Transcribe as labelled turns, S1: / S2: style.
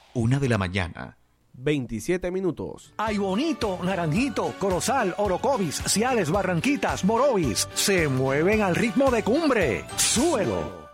S1: 1:00 a.m.
S2: 27 minutos.
S3: Ay Bonito, Naranjito, Corozal, Orocovis, Ciales, Barranquitas, Morovis se mueven al ritmo de Cumbre. ¡Súbelo!